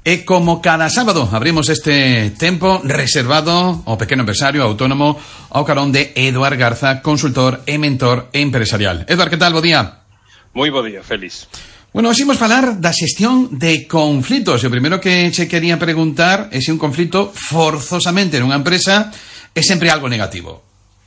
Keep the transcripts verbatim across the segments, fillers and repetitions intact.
E como cada sábado abrimos este tempo reservado ao pequeno empresario autónomo ao carón de Eduard Garza, consultor e mentor empresarial. Eduard, que tal? Bo día. Moi bo día, Félix. Bueno, hoxe imos falar da xestión de conflitos. E o primeiro que che quería preguntar é se un conflito forzosamente nunha empresa é sempre algo negativo.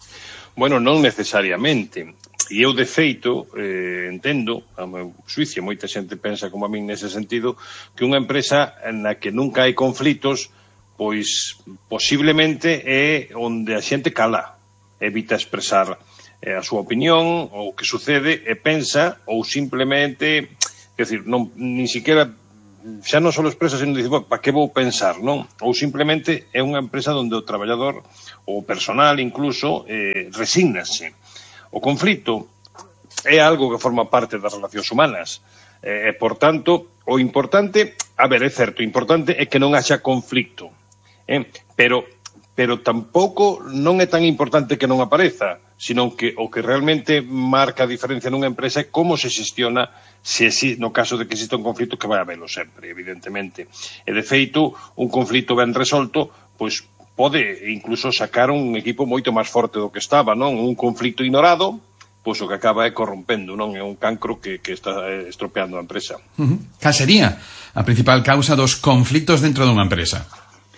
Bueno, non necesariamente. E eu, de feito, eh, entendo, a meu xuicio, moita xente pensa como a min nese sentido, que unha empresa na que nunca hai conflitos, pois posiblemente é onde a xente cala, evita expresar eh, a súa opinión, ou o que sucede, e pensa, ou simplemente, quer dizer, non, nin siquiera, xa non só expresa, sino dice, para que vou pensar, non? Ou simplemente é unha empresa onde o traballador, ou o personal incluso, eh, resígnase. O conflito é algo que forma parte das relacións humanas e, por tanto, o importante, a ver, é certo, o importante é que non haxa conflito, eh? pero, pero tampouco non é tan importante que non apareza, sino que o que realmente marca a diferencia nunha empresa é como se xestiona se, se no caso de que exista un conflito, que vai habelo sempre, evidentemente. E, de feito, un conflito ben resolto, pois, pode incluso sacar un equipo moito máis forte do que estaba, non? Un conflito ignorado, pois o que acaba é corrompendo, non? É un cancro que, que está estropeando a empresa. Uh-huh. Cal sería a principal causa dos conflitos dentro dunha empresa?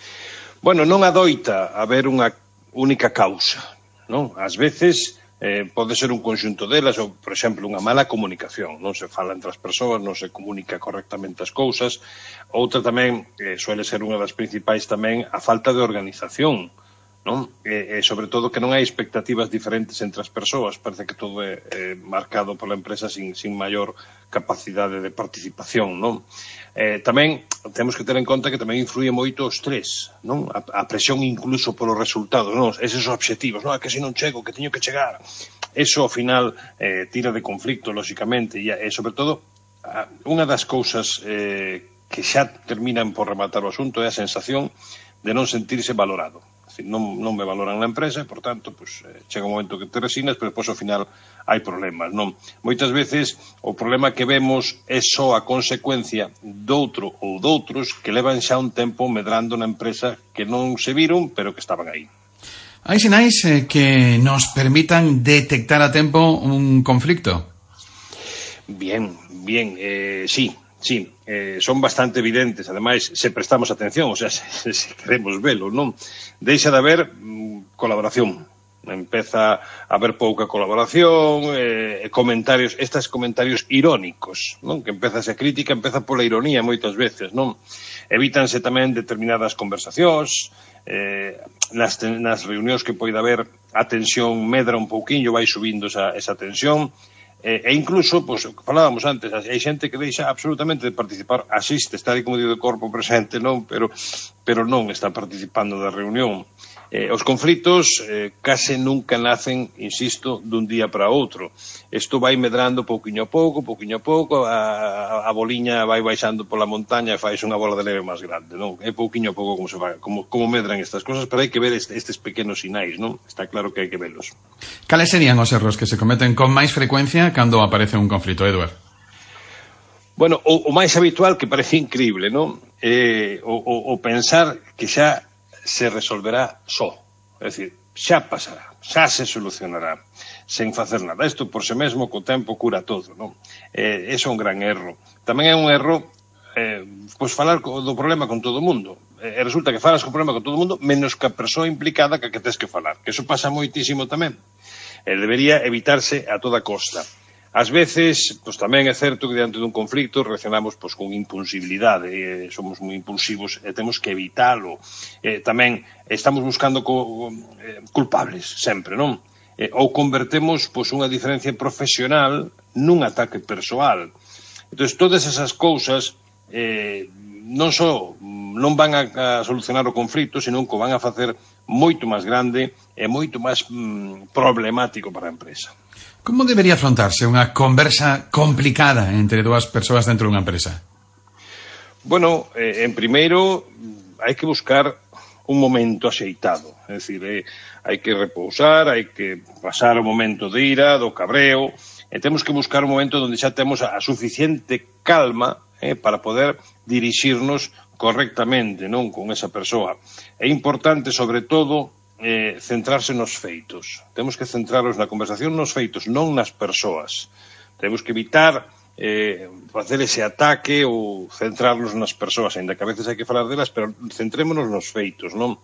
Bueno, non adoita haber unha única causa, non? Ás veces eh, pode ser un conxunto delas, ou, por exemplo, unha mala comunicación. Non se fala entre as persoas, non se comunica correctamente as cousas. Outra tamén, eh, suele ser unha das principais tamén, a falta de organización, non? E, e sobre todo que non hai expectativas diferentes entre as persoas. Parece que todo é eh, marcado pola empresa sin, sin maior capacidade de participación, non? Eh, tamén temos que ter en conta que tamén influye moito o estrés, non? A, a presión incluso polos resultados, non? Eses obxectivos, non? A que se non chego, que teño que chegar. Eso, ao final, eh, tira de conflicto, lóxicamente, e, e sobre todo, a, unha das cousas eh, que xa terminan por rematar o asunto é a sensación de non sentirse valorado. Es decir, non, non me valoran na empresa, e, por tanto, pues, eh, chega un momento que te resignas, pero depois, ao final, hai problemas, non? Moitas veces, o problema que vemos é só a consecuencia doutro ou doutros que levan xa un tempo medrando na empresa que non se viron, pero que estaban aí. Hai sinais eh, que nos permitan detectar a tempo un conflicto? Bien, bien, eh, sí. Sí, eh, son bastante evidentes, ademais, se prestamos atención, o sea, se, se queremos velo, non? Deixa de haber mm, colaboración, empeza a haber pouca colaboración, eh, comentarios, estes comentarios irónicos, non? Que empeza a ser crítica, empeza pola ironía moitas veces, non? Evítanse tamén determinadas conversacións, eh, nas, nas reunións que poida haber a tensión medra un pouquiño, vai subindo esa, esa tensión. E incluso, pois, falábamos antes, hai xente que deixa absolutamente de participar, asiste, está aí como digo de corpo presente, non, pero, pero non está participando da reunión. Eh, os conflitos eh, case nunca nacen, insisto, dun día para outro. Isto vai medrando pouquiño a pouco, pouquiño a pouco, a, a boliña vai baixando pola montaña e fais unha bola de neve máis grande, non? É pouquiño a pouco como se vai, como, como medran estas cosas, pero hai que ver este, estes pequenos sinais, non? Está claro que hai que velos. Cales serían os erros que se cometen con máis frecuencia cando aparece un conflito, Eduard? Bueno, o, o máis habitual, que parece increíble, non? Eh, o, o, o pensar que xa se resolverá só, é dicir, xa pasará, xa se solucionará, sen facer nada. Isto por si mesmo, co tempo cura todo, non? Eh, eso é un gran erro. Tamén é un erro, eh, pois falar do problema con todo o mundo. E eh, resulta que falas co problema con todo o mundo, menos que a persoa implicada que que tes que falar, que eso pasa moitísimo tamén. E debería evitarse a toda costa. Ás veces, pois tamén é certo que diante dun conflicto reaccionamos pois con impulsibilidade, e somos moi impulsivos e temos que evitalo. Eh, tamén estamos buscando co, eh, culpables sempre, non? Eh, ou convertemos pois unha diferencia profesional nun ataque persoal. Entón, todas esas cousas eh, non só non van a, a solucionar o conflito, senón que o van a facer moito máis grande e moito máis mm, problemático para a empresa. Como debería afrontarse unha conversa complicada entre dúas persoas dentro dunha empresa? Bueno, eh, en primeiro, hai que buscar un momento axeitado. É dicir, eh, hai que repousar, hai que pasar o momento de ira, do cabreo, e temos que buscar un momento onde xa temos a suficiente calma eh, para poder dirixirnos correctamente, non, con esa persoa. É importante, sobre todo, eh, centrarse nos feitos. Temos que centrarnos na conversación nos feitos, non nas persoas. Temos que evitar eh, facer ese ataque ou centrarnos nas persoas, ainda que a veces hai que falar delas, pero centrémonos nos feitos, non?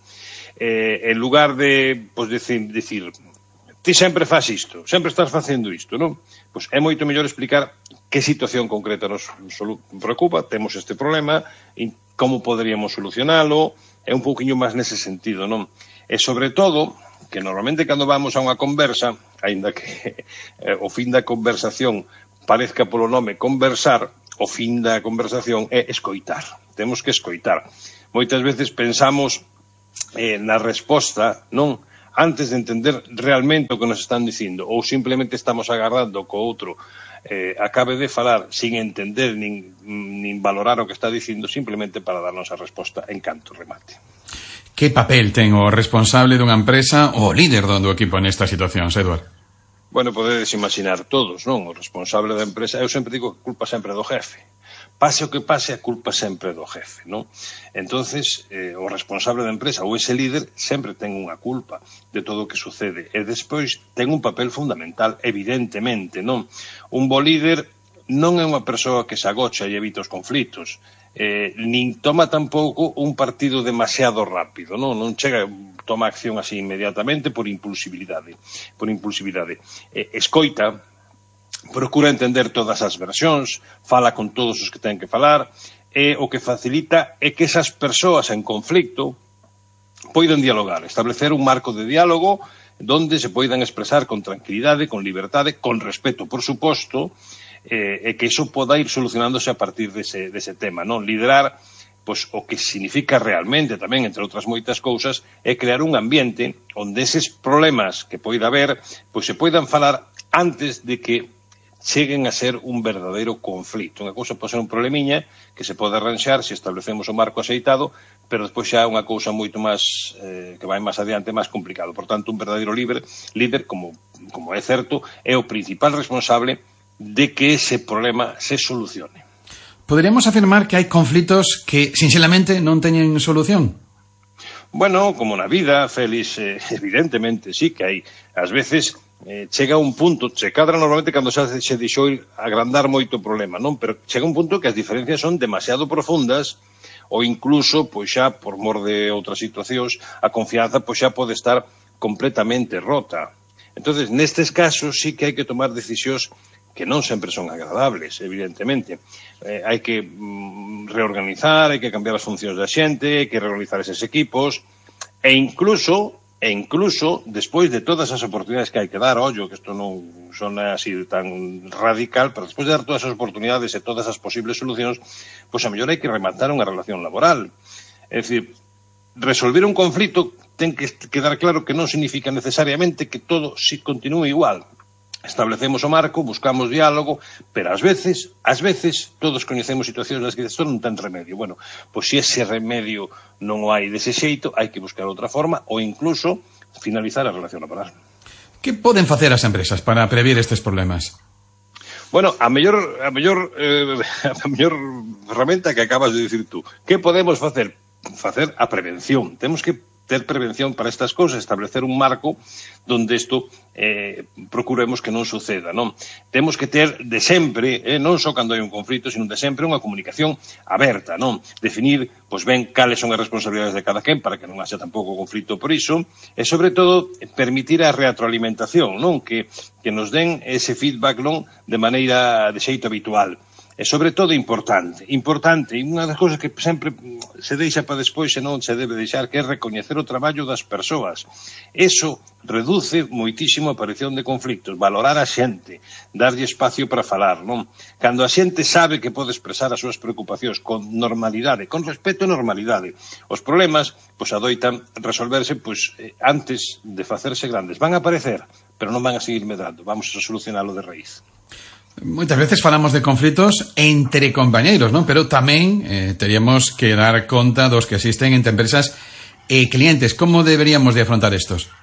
Eh, en lugar de, pois, decir, decir ti sempre faz isto, sempre estás facendo isto, non? Pois é moito mellor explicar que situación concreta nos preocupa, temos este problema, e como poderíamos solucionalo, é un pouquiño máis nese sentido, non? E sobre todo, que normalmente cando vamos a unha conversa, aínda que eh, o fin da conversación parezca polo nome conversar, o fin da conversación é escoitar, temos que escoitar. Moitas veces pensamos eh, na resposta, non? Antes de entender realmente o que nos están dicindo, ou simplemente estamos agardando que o outro eh, acabe de falar sin entender nin, nin valorar o que está dicindo, simplemente para darnos a resposta en canto remate. Que papel ten o responsable dunha empresa ou o líder do equipo nesta situación, Eduardo? Bueno, podedes imaginar todos, non? O responsable da empresa, eu sempre digo que culpa sempre do jefe. Pase o que pase, a culpa sempre do jefe, non? Entonces, eh, o responsable da empresa ou ese líder sempre ten unha culpa de todo o que sucede. E despois ten un papel fundamental, evidentemente, non? Un bo líder non é unha persoa que se agocha e evita os conflitos. Eh, nin toma tampouco un partido demasiado rápido, non? Non chega, toma acción así inmediatamente por impulsibilidade. Por impulsibilidade. Eh, escoita, procura entender todas as versións, fala con todos os que ten que falar, e o que facilita é que esas persoas en conflicto poidan dialogar, establecer un marco de diálogo donde se poidan expresar con tranquilidade, con liberdade, con respeto, por suposto, eh, e que iso poda ir solucionándose a partir dese, dese tema, non? Liderar, pois, o que significa realmente tamén, entre outras moitas cousas, é crear un ambiente onde eses problemas que poida haber, pois se poidan falar antes de que cheguen a ser un verdadeiro conflito. Unha cousa pode ser un problemiña que se pode arranxar se establecemos o marco aceitado, pero despois xa é unha cousa moito máis, eh, que vai máis adiante, máis complicado. Por tanto, un verdadeiro líder, líder como, como é certo, é o principal responsable de que ese problema se solucione. Poderíamos afirmar que hai conflitos que, sinceramente, non teñen solución? Bueno, como na vida, Félix, eh, evidentemente sí que hai. Ás veces eh, chega un punto, se cadra normalmente cando xa se deixou agrandar moito o problema, non? Pero chega un punto que as diferencias son demasiado profundas ou incluso, pois xa, por mor de outras situacións, a confianza pois xa pode estar completamente rota. Entonces, nestes casos sí que hai que tomar decisións que non sempre son agradables, evidentemente. Eh, hai que mm, reorganizar, hai que cambiar as funcións da xente, hai que reorganizar eses equipos, e incluso, e incluso, despois de todas as oportunidades que hai que dar, ollo, que isto non son así tan radical, pero despois de dar todas as oportunidades e todas as posibles solucións, pois a mellor hai que rematar unha relación laboral. É dicir, resolver un conflito ten que quedar claro que non significa necesariamente que todo si continúe igual. Establecemos o marco, buscamos diálogo, pero ás veces, ás veces, todos coñecemos situacións nas que isto non ten remedio. Bueno, pois se ese remedio non o hai dese xeito, hai que buscar outra forma ou incluso finalizar a relación laboral. Que poden facer as empresas para prever estes problemas? Bueno, a mellor, a mellor, eh, a mellor ferramenta que acabas de dicir tú. Que podemos facer? Facer a prevención. Temos que ter prevención para estas cousas, establecer un marco donde isto eh, procuremos que non suceda, non? Temos que ter de sempre, eh, non só cando hai un conflito, sino de sempre unha comunicación aberta, non? Definir, pois ben, cales son as responsabilidades de cada quen para que non haxa tampouco conflito por iso, e sobre todo permitir a retroalimentación, non? Que, que nos den ese feedback, non? De maneira, de xeito habitual. E sobre todo importante, importante, e unha das cousas que sempre se deixa para despois e non se debe deixar, que é recoñecer o traballo das persoas. Eso reduce moitísimo a aparición de conflictos, valorar a xente, darlle espacio para falar, non? Cando a xente sabe que pode expresar as súas preocupacións con normalidade, con respeto e normalidade, os problemas, pois adoitan resolverse, pois, antes de facerse grandes. Van a aparecer, pero non van a seguir medrando, vamos a solucionalo de raíz. Moitas veces falamos de conflitos entre compañeiros, non? Pero tamén eh, teríamos que dar conta dos que existen entre empresas e clientes. Como deberíamos de afrontar estos?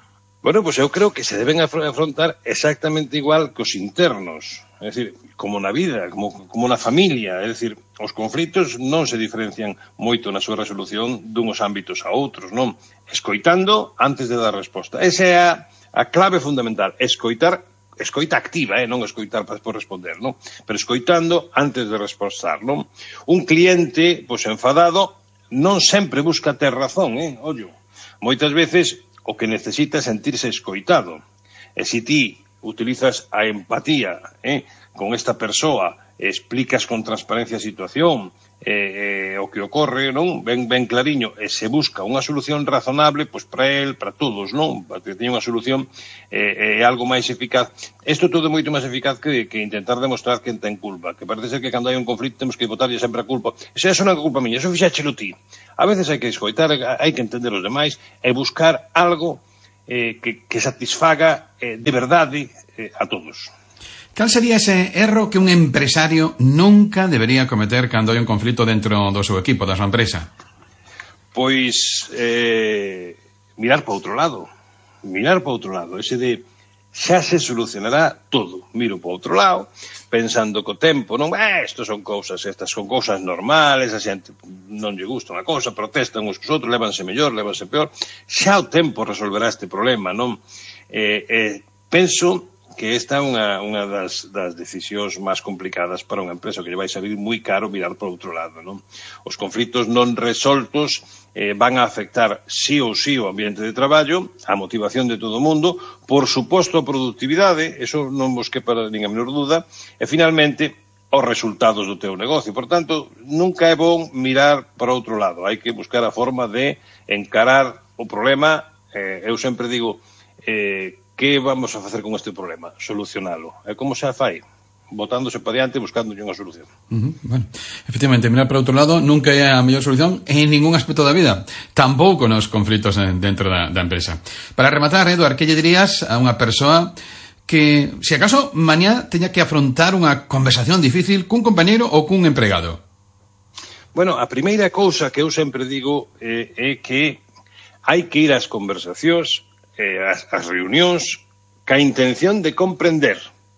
Bueno, pois eu creo que se deben afrontar exactamente igual que os internos. É dicir, como na vida, como, como na familia. É dicir, os conflitos non se diferencian moito na súa resolución dunhos ámbitos a outros, non? Escoitando antes de dar resposta. Esa é a, a clave fundamental. Escoitar, escoita activa, eh? non escoitar para despois responder, non? Pero escoitando antes de respostar, non? Un cliente, pois enfadado, non sempre busca ter razón, eh? Ollo, moitas veces o que necesita é sentirse escoitado. E se ti utilizas a empatía eh, con esta persoa, explicas con transparencia a situación, eh, eh, o que ocorre, non? Ben, ben clariño, e se busca unha solución razonable, pois para el, para todos, non? Para que teña unha solución eh, eh, algo máis eficaz. Isto todo é moito máis eficaz que, que intentar demostrar quen ten culpa, que parece ser que cando hai un conflito temos que botarlle sempre a culpa. Esa é unha culpa miña, eso fixáchelo ti. A veces hai que escoitar, hai que entender os demais e buscar algo eh, que, que satisfaga eh, de verdade eh, a todos. Cal sería ese erro que un empresario nunca debería cometer cando hai un conflito dentro do seu equipo, da súa empresa? Pois eh, mirar para outro lado. Mirar para outro lado. Ese de xa se solucionará todo. Miro para outro lado, pensando co tempo, non, eh, isto son cousas, estas son cousas normales, a xente non lle gusta unha cousa, protestan uns cos outros, lévanse mellor, lévanse peor. Xa o tempo resolverá este problema, non? Eh, eh, penso que esta é unha, unha das, das decisións máis complicadas para unha empresa, que lle vai salir moi caro mirar para outro lado, non? Os conflitos non resoltos eh, van a afectar sí ou sí o ambiente de traballo, a motivación de todo o mundo, por suposto a productividade, eso non vos quepa nin a menor duda, e finalmente os resultados do teu negocio. Por tanto, nunca é bon mirar para outro lado, hai que buscar a forma de encarar o problema. eh, eu sempre digo, eh, que vamos a facer con este problema? Solucionalo. E como xa fai? Botándose para diante, buscando unha solución. Uh-huh. Bueno, efectivamente, mirar para outro lado nunca é a mellor solución en ningún aspecto da vida, tampouco nos conflitos dentro da, da empresa. Para rematar, Eduard, que lle dirías a unha persoa que, se acaso, mañá teña que afrontar unha conversación difícil cun compañeiro ou cun empregado? Bueno, a primeira cousa que eu sempre digo eh, é que hai que ir ás conversacións, eh, as, as reunións, ca intención de comprender,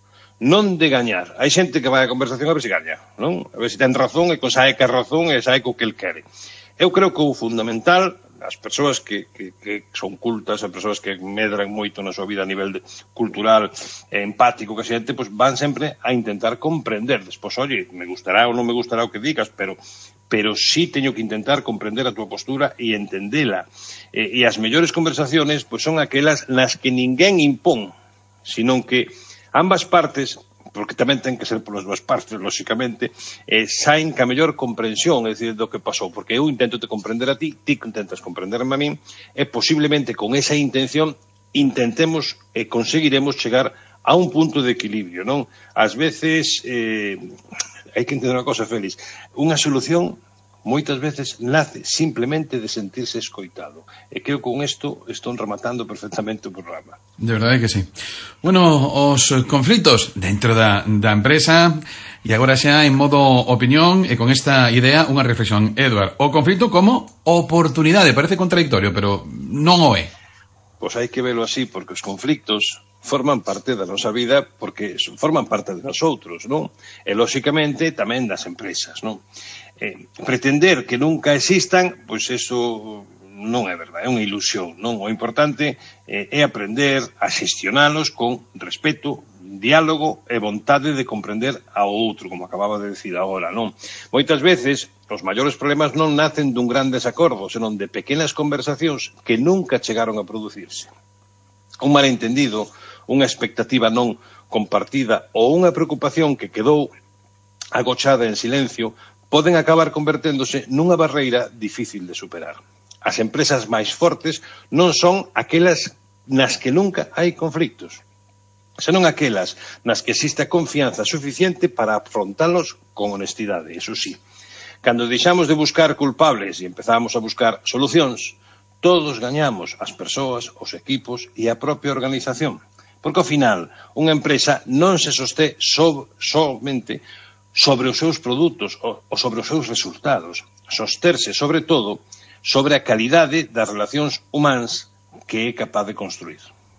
non de gañar. Hai xente que vai a conversación a ver se gaña, non? A ver se ten razón e sae que a razón e sae co que el quere. Eu creo que o fundamental, as persoas que, que, que son cultas, as persoas que medran moito na súa vida a nivel de, cultural, e empático, que a xente, pues, van sempre a intentar comprender. Despois, oye, me gustará ou non me gustará o que digas, pero pero sí teño que intentar comprender a túa postura e entendela. E, e as mellores conversaciones pues, son aquelas nas que ninguén impón, senón que ambas partes, porque tamén ten que ser polas dúas partes, lóxicamente, eh, saen ca mellor comprensión, é dicir, do que pasou, porque eu intento te comprender a ti, ti intentas comprenderme a min, e posiblemente con esa intención intentemos e conseguiremos chegar a un punto de equilibrio, non? Ás veces, eh, hai que entender unha cosa, Félix, unha solución moitas veces nace simplemente de sentirse escoitado. E creo que con isto estou rematando perfectamente o programa. De verdade que sí. Bueno, os conflitos dentro da, da empresa, e agora xa en modo opinión, e con esta idea unha reflexión. Eduard, o conflito como oportunidade, parece contradictorio, pero non o é. Pois hai que velo así, porque os conflictos forman parte da nosa vida, porque forman parte de nosotros, non? E, lóxicamente, tamén das empresas, non? Eh, pretender que nunca existan, pois eso non é verdade, é unha ilusión, non? O importante eh, é aprender a xestionalos con respeto, diálogo e vontade de comprender ao outro, como acababa de decir agora, non? Moitas veces, os maiores problemas non nacen dun gran desacordo, senón de pequenas conversacións que nunca chegaron a producirse. Un malentendido, unha expectativa non compartida ou unha preocupación que quedou agochada en silencio poden acabar converténdose nunha barreira difícil de superar. As empresas máis fortes non son aquelas nas que nunca hai conflictos, senón aquelas nas que existe a confianza suficiente para afrontalos con honestidade, eso sí. Cando deixamos de buscar culpables e empezamos a buscar solucións, todos gañamos, as persoas, os equipos e a propia organización. Porque, ao final, unha empresa non se sosté so, somente sobre os seus produtos ou sobre os seus resultados. Sosterse, sobre todo, sobre a calidade das relacións humanas que é capaz de construir.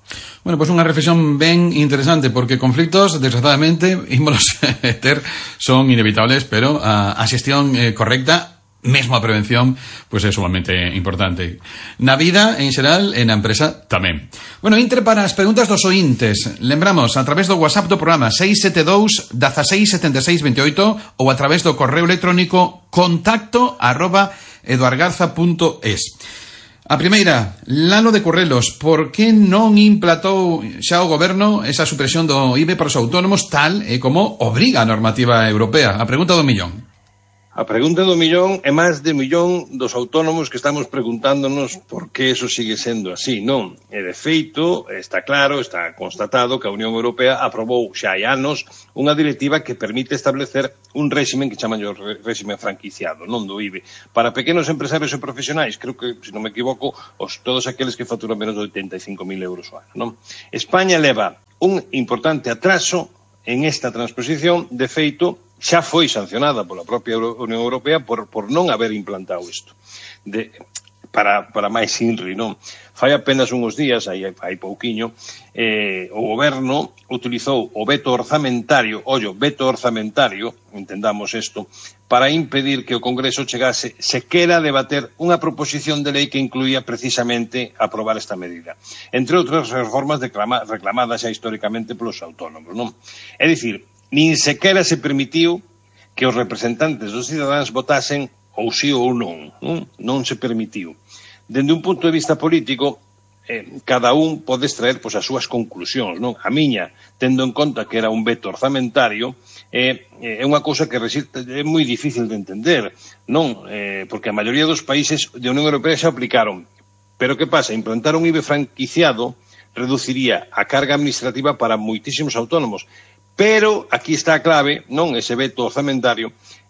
Bueno, pois pues unha reflexión ben interesante, porque conflictos, desgraciadamente, ímolos ter, son inevitables, pero a, a xestión eh, correcta, mesmo a prevención, pois pues é sumamente importante. Na vida, en xeral, e na empresa tamén. Bueno, intre para as preguntas dos ointes. Lembramos, a través do WhatsApp do programa seis sete dous, dezasseis, setenta e seis, vinte e oito ou a través do correo electrónico contacto arroba eduargarza punto es. A primeira, Lalo de Currelos, por que non implantou xa o goberno esa supresión do I V E para os autónomos tal e como obriga a normativa europea? A pregunta do millón. A pregunta do millón é máis de millón dos autónomos que estamos preguntándonos por que eso sigue sendo así, non? E de feito, está claro, está constatado que a Unión Europea aprobou xa hai anos unha directiva que permite establecer un réximen que chaman o réximen franquiciado, non do I V E. Para pequenos empresarios e profesionais, creo que, se non me equivoco, os, todos aqueles que facturan menos de oitenta e cinco mil euros ao ano, non? España leva un importante atraso en esta transposición. De feito, xa foi sancionada pola propia Unión Europea por, por non haber implantado isto. De, para, para máis inri, non? Fai apenas uns días, aí hai pouquiño, eh, o goberno utilizou o veto orzamentario, ollo, veto orzamentario, entendamos isto, para impedir que o Congreso chegase sequera a debater unha proposición de lei que incluía precisamente aprobar esta medida. Entre outras reformas declama, reclamadas xa históricamente polos autónomos, non? É dicir, nin sequera se permitiu que os representantes dos cidadáns votasen ou sí ou non, non, non se permitiu. Dende un punto de vista político, eh, cada un pode extraer pois, as súas conclusións, non? A miña, tendo en conta que era un veto orzamentario, eh, é unha cousa que resiste, é moi difícil de entender, non? Eh, porque a maioría dos países da Unión Europea xa aplicaron. Pero que pasa? Implantar un I V E franquiciado reduciría a carga administrativa para moitísimos autónomos. Pero aquí está a clave, non ese veto orzamentario,